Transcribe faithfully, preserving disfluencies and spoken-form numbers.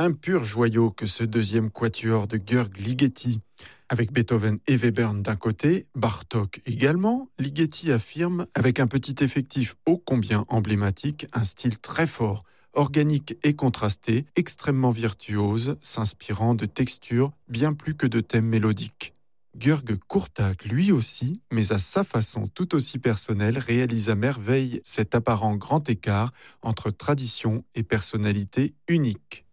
Un pur joyau que ce deuxième quatuor de György Ligeti. Avec Beethoven et Webern d'un côté, Bartók également, Ligeti affirme, avec un petit effectif ô combien emblématique, un style très fort, organique et contrasté, extrêmement virtuose, s'inspirant de textures bien plus que de thèmes mélodiques. György Kurták, lui aussi, mais à sa façon tout aussi personnelle, réalise à merveille cet apparent grand écart entre tradition et personnalité unique.